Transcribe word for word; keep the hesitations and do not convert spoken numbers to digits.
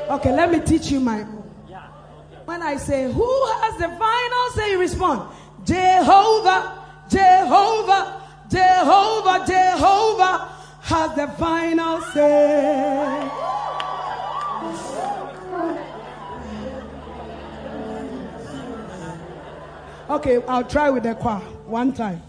Okay, let me teach you my own. When I say, who has the final say, you respond, Jehovah, Jehovah, Jehovah, Jehovah has the final say. Okay, I'll try with the choir one time.